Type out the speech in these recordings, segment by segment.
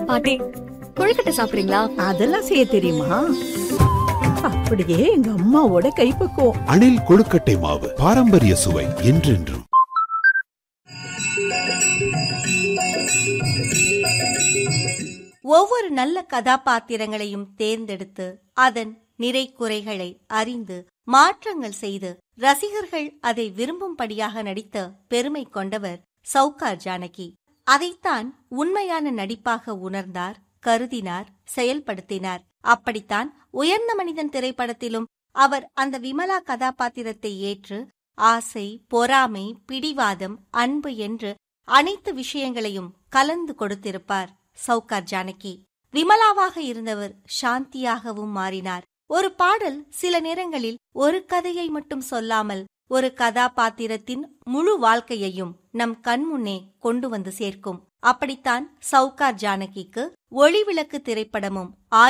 பாட்டி, கொழுக்கட்டை சாப்பிடுறீங்களா? அதெல்லாம் செய்ய தெரியுமா? அப்படியே எங்க அம்மாவோட கைப்பக்குவம். அணில் கொழுக்கட்டை மாவு, பாரம்பரிய சுவை என்றென்றும். ஒவ்வொரு நல்ல கதாபாத்திரங்களையும் தேர்ந்தெடுத்து அதன் நிறை குறைகளை அறிந்து மாற்றங்கள் செய்து ரசிகர்கள் அதை விரும்பும்படியாக நடித்த பெருமை கொண்டவர் சௌகார் ஜானகி. அதைத்தான் உண்மையான நடிப்பாக உணர்ந்தார், கருதினார், செயல்படுத்தினார். அப்படித்தான் உயர்ந்த மனிதன் திரைப்படத்திலும் அவர் அந்த விமலா கதாபாத்திரத்தை ஏற்று ஆசை, பொறாமை, பிடிவாதம், அன்பு என்று அனைத்து விஷயங்களையும் கலந்து கொடுத்திருப்பார் சௌகார் ஜானகி. விமலாவாக இருந்தவர் சாந்தியாகவும் மாறினார். ஒரு பாடல் சில நேரங்களில் ஒரு கதையை மட்டும் சொல்லாமல் ஒரு கதாபாத்திரத்தின் முழு வாழ்க்கையையும் நம் கண்முன்னே கொண்டு வந்து சேர்க்கும். அப்படித்தான் சௌகார் ஜானகிக்கு ஒளிவிளக்கு திரைப்படமும்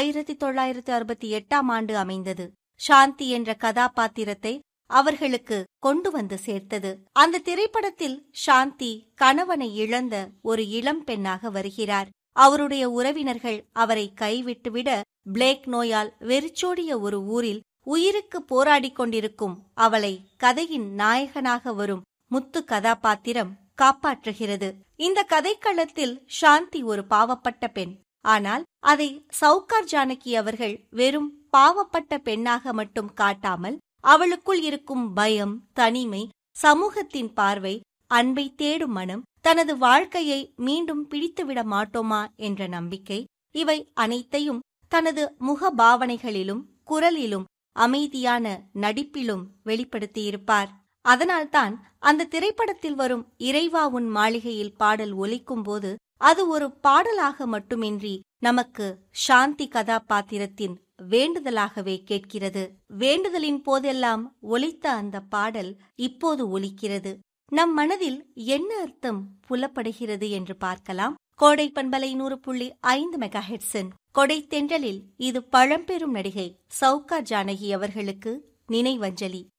1968 அமைந்தது. சாந்தி என்ற கதாபாத்திரத்தை அவர்களுக்கு கொண்டு வந்து சேர்த்தது. அந்த திரைப்படத்தில் சாந்தி கணவனை இழந்த ஒரு இளம் பெண்ணாக வருகிறார். அவருடைய உறவினர்கள் அவரை கைவிட்டுவிட பிளேக் நோயால் வெறிச்சோடிய ஒரு ஊரில் உயிருக்கு போராடிக் கொண்டிருக்கும் அவளை கதையின் நாயகனாக வரும் முத்து கதாபாத்திரம் காப்பாற்றுகிறது. இந்த கதைக்களத்தில் சாந்தி ஒரு பாவப்பட்ட பெண். ஆனால் அதை சௌகார் ஜானகி அவர்கள் வெறும் பாவப்பட்ட பெண்ணாக மட்டும் காட்டாமல் அவளுக்குள் இருக்கும் பயம், தனிமை, சமூகத்தின் பார்வை, அன்பை தேடும் மனம், தனது வாழ்க்கையை மீண்டும் பிடித்துவிட மாட்டோமா என்ற நம்பிக்கை, இவை அனைத்தையும் தனது முக பாவனைகளிலும் குரலிலும் அமைதியான நடிப்பிலும் வெளிப்படுத்தியிருப்பார். அதனால்தான் அந்த திரைப்படத்தில் வரும் இறைவா உன் மாளிகையில் பாடல் ஒலிக்கும் போது அது ஒரு பாடலாக மட்டுமின்றி நமக்கு சாந்தி கதாபாத்திரத்தின் வேண்டுதலாகவே கேட்கிறது. வேண்டுதலின் போதெல்லாம் ஒலித்த அந்த பாடல் இப்போது ஒலிக்கிறது. நம் மனதில் என்ன அர்த்தம் புலப்படுகிறது என்று பார்க்கலாம். கோடை பண்பலை 100.5 மெகாஹெர்ட்ஸின் கொடை தென்றலில் இது பழம்பெரும் நடிகை சௌகார் ஜானகி அவர்களுக்கு நினைவஞ்சலி.